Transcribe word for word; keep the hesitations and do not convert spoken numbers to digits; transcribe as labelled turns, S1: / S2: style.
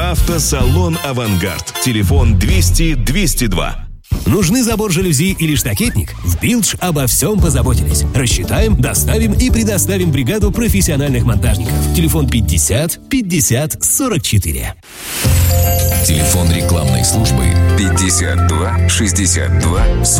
S1: Автосалон «Авангард». Телефон двести двести два.
S2: Нужны забор жалюзи или штакетник? В Билдж обо всем позаботились. Рассчитаем, доставим и предоставим бригаду профессиональных монтажников. Телефон пятьдесят пятьдесят сорок четыре.
S3: Телефон рекламной службы пятьдесят два шестьдесят два